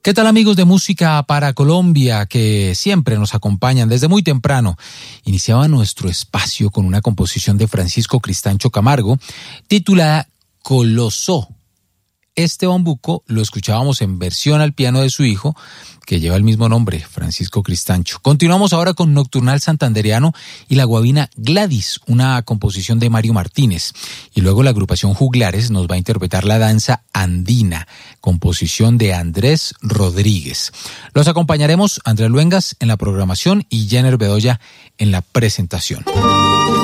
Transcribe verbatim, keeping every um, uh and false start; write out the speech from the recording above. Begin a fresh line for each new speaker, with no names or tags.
¿Qué tal, amigos de Música para Colombia, que siempre nos acompañan desde muy temprano? Iniciaba nuestro espacio con una composición de Francisco Cristancho Camargo titulada Colosó. Este bambuco lo escuchábamos en versión al piano de su hijo, que lleva el mismo nombre, Francisco Cristancho. Continuamos ahora con Nocturnal Santandereano y la guabina Gladys, una composición de Mario Martínez. Y luego la agrupación Juglares nos va a interpretar la danza andina, composición de Andrés Rodríguez. Los acompañaremos Andrés Luengas en la programación y Jenner Bedoya en la presentación.